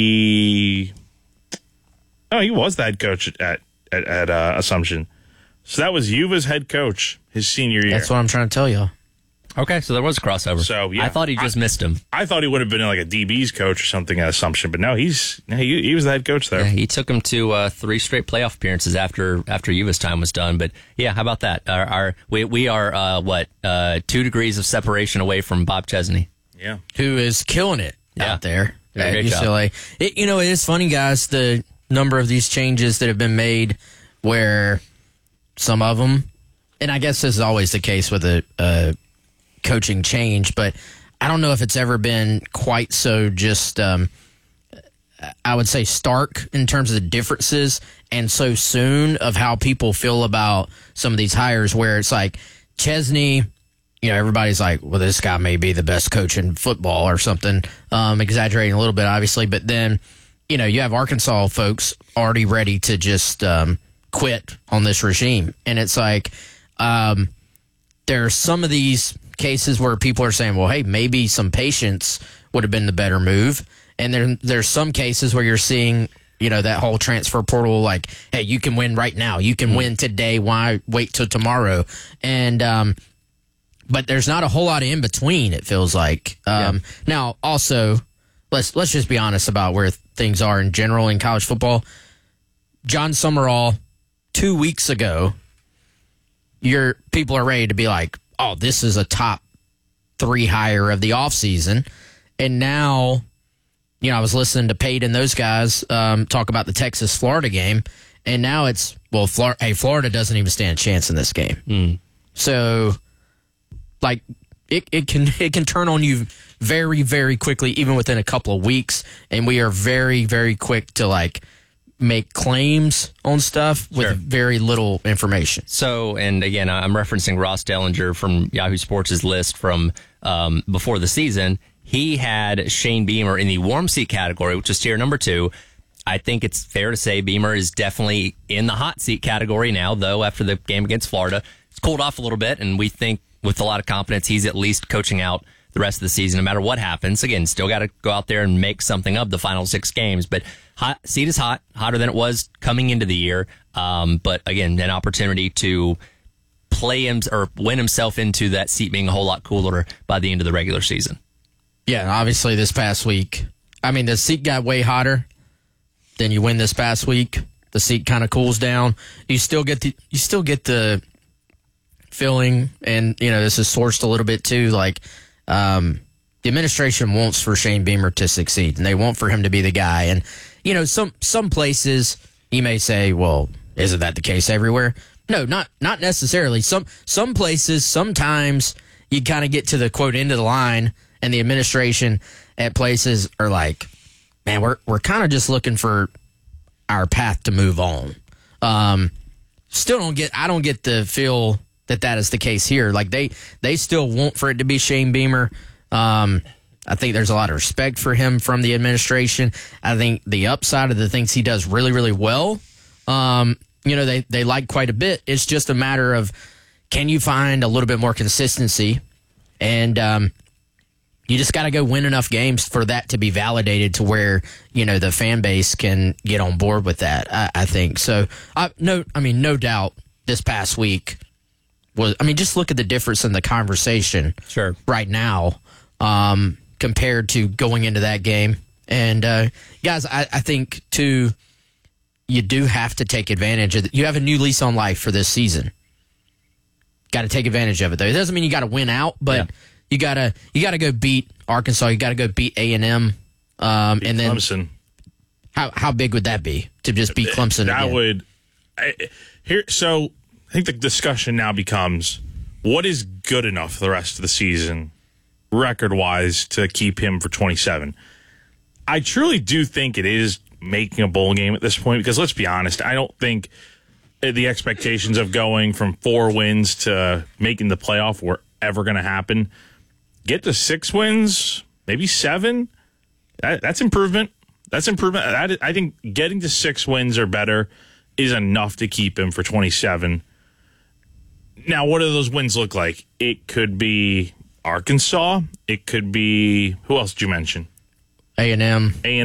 he was the head coach at Assumption. So that was Yuva's head coach his senior year. That's what I'm trying to tell you. Okay, so there was a crossover. So yeah, I thought he just missed him. I thought he would have been like a DB's coach or something at Assumption, but no, he was the head coach there. Yeah, he took him to 3 straight playoff appearances after Yuva's time was done. But yeah, how about that? We are 2 degrees of separation away from Bob Chesney. Yeah, who is killing it out there at great UCLA. It is funny, guys, the number of these changes that have been made where some of them, and I guess this is always the case with a coaching change, but I don't know if it's ever been quite so just, I would say, stark in terms of the differences and so soon of how people feel about some of these hires where it's like Chesney, everybody's like, well, this guy may be the best coach in football or something, exaggerating a little bit, obviously, but then, you have Arkansas folks already ready to just quit on this regime. And it's like there are some of these cases where people are saying, well, hey, maybe some patience would have been the better move. And then there's some cases where you're seeing, that whole transfer portal, like, hey, you can win right now. You can win today. Why wait till tomorrow? And but there's not a whole lot of in between, it feels like. Now, also, let's just be honest about where things are in general in college football. John Summerall, 2 weeks ago, your people are ready to be like, oh, this is a top 3 hire of the offseason. And now, I was listening to Pate and those guys talk about the Texas-Florida game, and now it's, well, Florida doesn't even stand a chance in this game. So, like, it can turn on you very, very quickly, even within a couple of weeks, and we are very, very quick to, like, make claims on stuff with very little information. So, and again, I'm referencing Ross Dellinger from Yahoo Sports' list from before the season. He had Shane Beamer in the warm seat category, which is tier number 2. I think it's fair to say Beamer is definitely in the hot seat category now, though, after the game against Florida. It's cooled off a little bit, and we think with a lot of confidence he's at least coaching out the rest of the season, no matter what happens. Again, still got to go out there and make something of the final 6 games. But hot seat is hot, hotter than it was coming into the year. But again, an opportunity to play him or win himself into that seat being a whole lot cooler by the end of the regular season. Yeah, obviously this past week, the seat got way hotter. Then you win this past week, the seat kind of cools down. You still get the feeling, and this is sourced a little bit too, like. The administration wants for Shane Beamer to succeed, and they want for him to be the guy. And, some places you may say, well, isn't that the case everywhere? No, not necessarily. Some places, sometimes you kind of get to the, quote, end of the line, and the administration at places are like, man, we're kind of just looking for our path to move on. I don't get the feel that is the case here. Like they still want for it to be Shane Beamer. I think there's a lot of respect for him from the administration. I think the upside of the things he does really, really well, they like quite a bit. It's just a matter of, can you find a little bit more consistency? And you just got to go win enough games for that to be validated to where, the fan base can get on board with that, I think. So, no doubt this past week, just look at the difference in the conversation right now compared to going into that game. And, guys, I think, too, you do have to take advantage of it. You have a new lease on life for this season. Got to take advantage of it, though. It doesn't mean you got to win out, but you gotta go beat Arkansas. You got to go beat A&M. And then Clemson. How big would that be to just beat Clemson again? So I think the discussion now becomes, what is good enough the rest of the season, record-wise, to keep him for 27? I truly do think it is making a bowl game at this point, because let's be honest, I don't think the expectations of going from 4 wins to making the playoff were ever going to happen. Get to 6 wins, maybe 7. That's improvement. That's improvement. I think getting to 6 wins or better is enough to keep him for 27. Now, what do those wins look like? It could be Arkansas. It could be, who else did you mention? A&M.